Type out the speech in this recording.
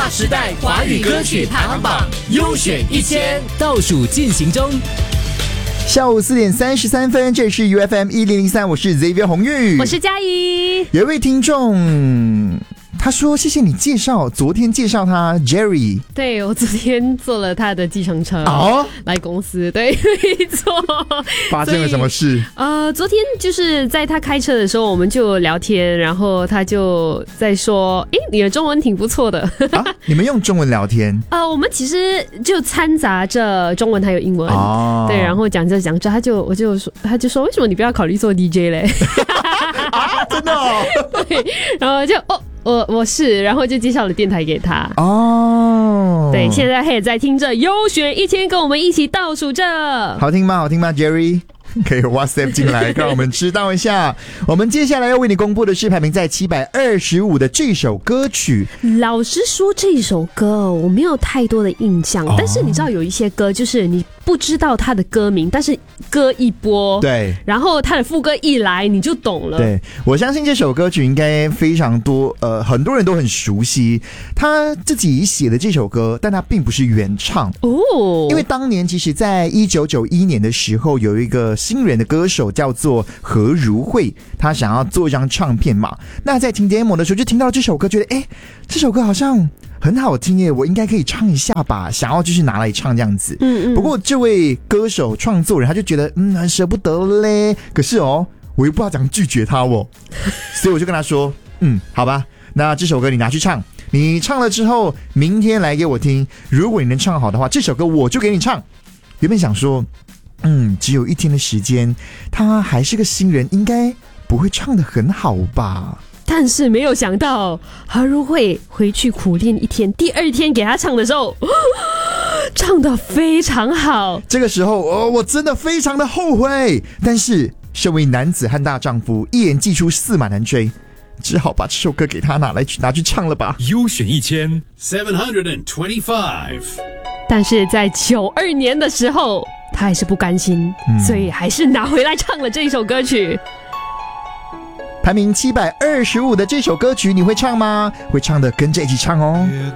划时代华语歌曲排行榜优选1000倒数进行中。 下午4点33分，这是 UFM1003，我是 Xavier 洪玉， 我是嘉怡。 有一位听众他说谢谢你介绍，昨天介绍他 Jerry。 对，我昨天坐了他的计程车来公司。对，没错。 发生了什么事？ 昨天就是在他开车的时候我们就聊天，然后他就在说你的中文挺不错的。 你们用中文聊天？ 我们其实就掺杂着中文还有英文。对，然后讲着讲着他就说为什么你不要考虑做 DJ 嘞？ 真的哦？ 对，然后就我是，然后就介绍了电台给他。对，现在他也在听着优选1000，跟我们一起倒数着。 好听吗？好听吗 Jerry？ 可以 WhatsApp 进来让我们知道一下。我们接下来要为你公布的是排名在725的这首歌曲。 老实说这首歌我没有太多的印象，但是你知道有一些歌就是你不知道它的歌名，但是歌一播， 对， 然后它的副歌一来你就懂了。 对，我相信这首歌曲应该非常多很多人都很熟悉。他自己写的这首歌，但他并不是原唱因为当年其实在1991年的时候有一个新人的歌手叫做何如慧，他想要做一张唱片嘛，那在听 demo 的时候就听到这首歌，觉得这首歌好像很好听耶，我应该可以唱一下吧，想要就是拿来唱这样子。不过这位歌手创作人他就觉得很舍不得嘞，可是我又不知道怎样拒绝他所以我就跟他说好吧，那这首歌你拿去唱，你唱了之后明天来给我听，如果你能唱好的话，这首歌我就给你唱。原本想说只有1天的时间，他还是个新人，应该不会唱得很好吧。 但是没有想到何如慧回去苦练1天，第2天给他唱的时候唱得非常好。这个时候我真的非常的后悔，但是身为男子汉大丈夫，一言既出驷马难追，只好把这首歌给他拿去唱了吧。 优选725， 但是在92年的时候他还是不甘心，所以还是拿回来唱了这首歌曲。 排名725的这首歌曲你会唱吗？会唱的跟着一起唱哦。